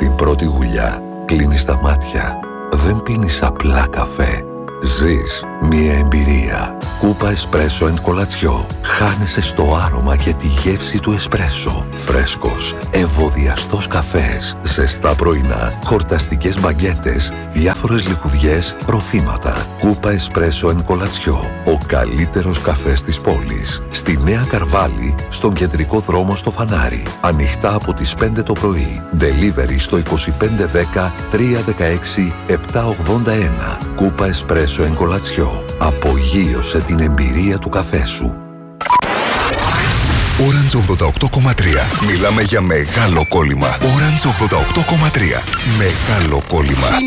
Στην πρώτη γουλιά κλείνεις τα μάτια. Δεν πίνεις απλά καφέ. Ζεις μια εμπειρία. Κούπα Εσπρέσο εν Κολατσιό. Χάνεσαι στο άρωμα και τη γεύση του εσπρέσο. Φρέσκος, ευωδιαστός καφές, ζεστά πρωινά, χορταστικές μπαγκέτες, διάφορες λιχουδιές, ροφήματα. Κούπα Εσπρέσο εν Κολατσιό. Ο καλύτερος καφές της πόλης. Στη Νέα Καρβάλη, στον κεντρικό δρόμο στο Φανάρι. Ανοιχτά από τις 5 το πρωί. Delivery στο 2510 316 781. Κούπα Εσπρέσο εν Κολατσιό. Απογείωσε την εμπειρία του καφέ σου. Orange 88,3. Μιλάμε για μεγάλο κόλλημα. Orange 88,3. Μεγάλο κόλλημα.